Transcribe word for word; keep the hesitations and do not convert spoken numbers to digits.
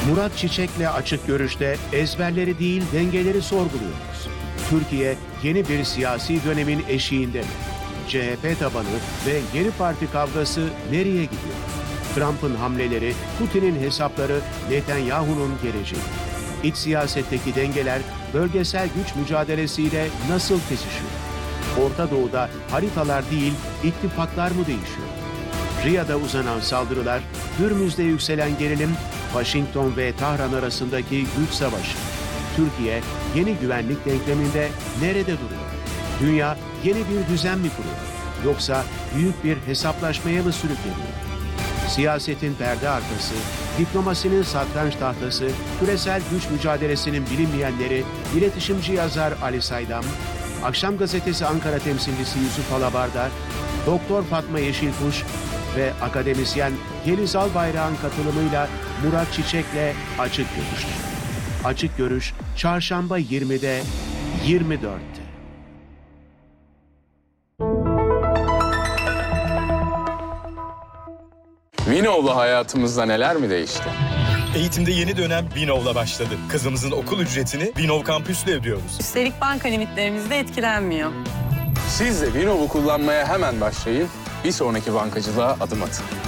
Murat Çiçek'le Açık Görüş'te ezberleri değil dengeleri sorguluyoruz. Türkiye yeni bir siyasi dönemin eşiğinde mi? C H P tabanı ve yeni parti kavgası nereye gidiyor? Trump'ın hamleleri, Putin'in hesapları, Netanyahu'nun geleceği. İç siyasetteki dengeler bölgesel güç mücadelesiyle nasıl kesişiyor? Orta Doğu'da haritalar değil, ittifaklar mı değişiyor? Riyad'a uzanan saldırılar, Hürmüz'de yükselen gerilim, Washington ve Tahran arasındaki güç savaşı. Türkiye yeni güvenlik denkleminde nerede duruyor? Dünya yeni bir düzen mi kuruyor? Yoksa büyük bir hesaplaşmaya mı sürükleniyor? Siyasetin perde arkası, diplomasinin satranç tahtası, küresel güç mücadelesinin bilinmeyenleri, iletişimci yazar Ali Saydam, Akşam Gazetesi Ankara temsilcisi Yusuf Alabarda, Doktor Fatma Yeşilkuş ve akademisyen Yeliz Albayrak'ın katılımıyla Murat Çiçek'le Açık Görüş'te. Açık Görüş, Çarşamba yirmide, yirmi dörtte. Vinov'la hayatımızda neler mi değişti? Eğitimde yeni dönem Vinov'la başladı. Kızımızın okul ücretini Vinov kampüsle ödüyoruz. Üstelik banka limitlerimiz de etkilenmiyor. Siz de Vinov'u kullanmaya hemen başlayın. Bir sonraki bankacılığa adım atın.